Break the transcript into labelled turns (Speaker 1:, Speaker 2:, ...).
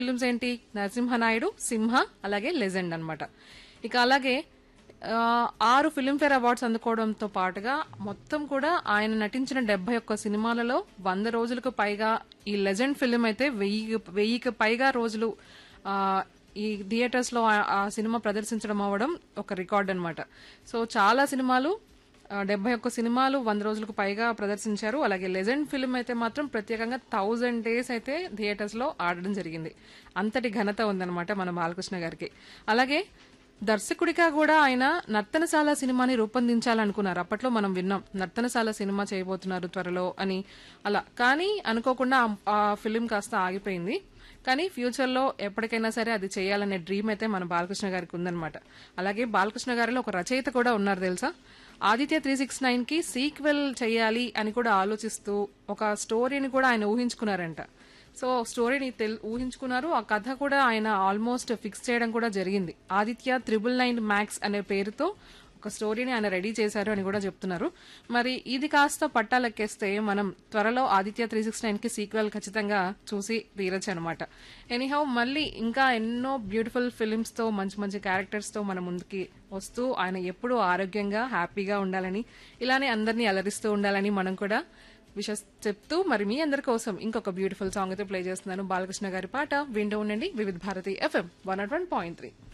Speaker 1: Films ఏంటి నరసింహనాయుడు, సింహ, అలాగే legend అన్నమాట. ఇక అలాగే 6 ఫిల్మ్ఫేర్ అవార్డ్స్ అందుకోవడంతో పాటుగా మొత్తం కూడా ఆయన నటించిన 71 సినిమాలలో 100 రోజులకు పైగా ఈ లెజెండ్ ఫిల్మ్ అయితే 1000కి పైగా రోజులు ఆ, ఈ థియేటర్స్ లో ఆ సినిమా ప్రదర్శించడం అవ్వడం ఒక రికార్డ్ అన్నమాట. సో చాలా సినిమాలు 71 సినిమాలు 100 రోజులకు పైగా ప్రదర్శించారు. అలాగే లెజెండ్ ఫిల్మ్ అయితే మాత్రం ప్రత్యేకంగా 1000 డేస్ అయితే థియేటర్స్ లో ఆడడం జరిగింది. అంతటి ఘనత ఉందన్నమాట మన బాలకృష్ణ గారికి. అలాగే దర్శకుడిగా కూడా ఆయన నర్తనశాల సినిమాని రూపొందించాలనుకున్నారు. అప్పట్లో మనం విన్నాం నర్తనశాల సినిమా చేయబోతున్నారు త్వరలో అని. అలా కానీ అనుకోకుండా ఆ ఫిలిం కాస్త ఆగిపోయింది. కానీ ఫ్యూచర్ లో ఎప్పటికైనా సరే అది చేయాలనే డ్రీమ్ అయితే మన బాలకృష్ణ గారికి ఉందన్నమాట. అలాగే బాలకృష్ణ గారిలో ఒక రచయిత కూడా ఉన్నారు తెలుసా. ఆదిత్య 369 కి సీక్వెల్ చేయాలి అని కూడా ఆలోచిస్తూ ఒక స్టోరీని కూడా ఆయన ఊహించుకున్నారంట. సో స్టోరీని ఊహించుకున్నారు. ఆ కథ కూడా ఆయన ఆల్మోస్ట్ ఫిక్స్ చేయడం కూడా జరిగింది. ఆదిత్య 999 మ్యాక్స్ అనే పేరుతో ఒక స్టోరీని ఆయన రెడీ చేశారు అని కూడా చెప్తున్నారు. మరి ఇది కాస్త పట్టాలెక్కేస్తే మనం త్వరలో ఆదిత్య 369 కి సీక్వెల్ ఖచ్చితంగా చూసి తీరచ్చు అనమాట. ఎనీహౌ మళ్ళీ ఇంకా ఎన్నో బ్యూటిఫుల్ ఫిలిమ్స్ తో మంచి మంచి క్యారెక్టర్స్ తో మన ముందుకి వస్తూ ఆయన ఎప్పుడూ ఆరోగ్యంగా హ్యాపీగా ఉండాలని ఇలానే అందరినీ అలరిస్తూ ఉండాలని మనం కూడా విషెస్ చెప్తూ మరి మీ అందరి కోసం ఇంకొక బ్యూటిఫుల్ సాంగ్ అయితే ప్లే చేస్తున్నాను. బాలకృష్ణ గారి పాట వింటూ ఉండండి. వివిధ భారతి FM 101.3.